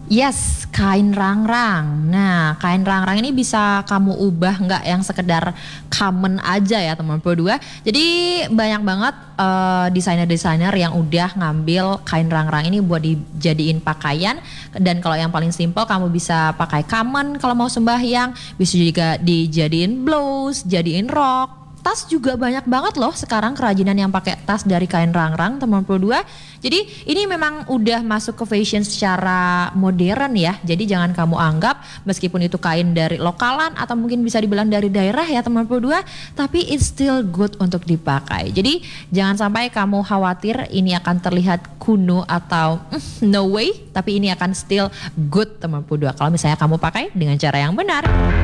Yes, kain rangrang. Nah, kain rangrang ini bisa kamu ubah nggak yang sekedar common aja ya teman berdua. Jadi banyak banget desainer-desainer yang udah ngambil kain rangrang ini buat dijadiin pakaian. Dan kalau yang paling simple kamu bisa pakai common kalau mau sembahyang, bisa juga dijadiin blouse, jadiin rok. Tas juga banyak banget loh sekarang kerajinan yang pakai tas dari kain rangrang teman berdua. Jadi ini memang udah masuk ke fashion secara modern ya. Jadi jangan kamu anggap meskipun itu kain dari lokalan atau mungkin bisa dibilang dari daerah ya teman berdua, tapi it's still good untuk dipakai. Jadi jangan sampai kamu khawatir ini akan terlihat kuno atau no way, tapi ini akan still good teman berdua kalau misalnya kamu pakai dengan cara yang benar.